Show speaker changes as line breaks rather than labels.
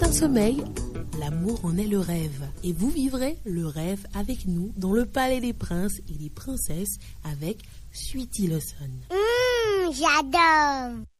fin de sommeil, l'amour en est le rêve. Et vous vivrez le rêve avec nous dans le palais des princes et des princesses avec Sweety Lawson.
J'adore.